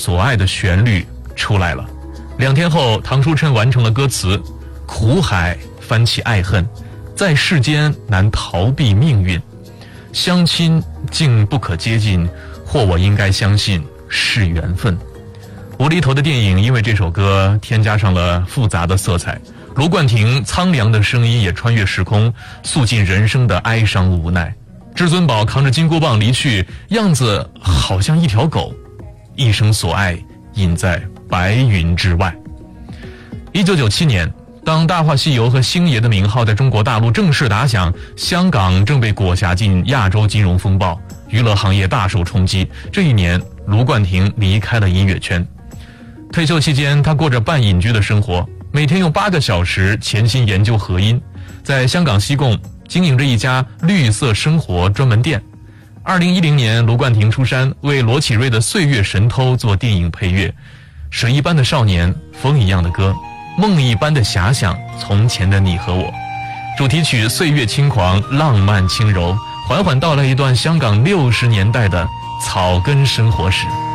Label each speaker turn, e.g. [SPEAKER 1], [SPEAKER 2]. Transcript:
[SPEAKER 1] 所爱的旋律出来了。2天后，唐书琛完成了歌词：苦海翻起爱恨，在世间难逃避命运，相亲竟不可接近，或我应该相信是缘分。无厘头的电影因为这首歌添加上了复杂的色彩，卢冠廷苍凉的声音也穿越时空，诉尽人生的哀伤无奈。至尊宝扛着金箍棒离去，样子好像一条狗，一生所爱隐在白云之外。1997年，当《大话西游》和星爷的名号在中国大陆正式打响，香港正被裹挟进亚洲金融风暴，娱乐行业大受冲击。这一年，卢冠廷离开了音乐圈。退休期间，他过着半隐居的生活，每天用8个小时潜心研究和音，在香港西贡经营着一家绿色生活专门店。2010年，卢冠廷出山，为罗启瑞的《岁月神偷》做电影配乐。水一般的少年，风一样的歌，梦一般的遐想，从前的你和我。主题曲《岁月轻狂》，浪漫轻柔，缓缓道来一段香港60年代的草根生活史。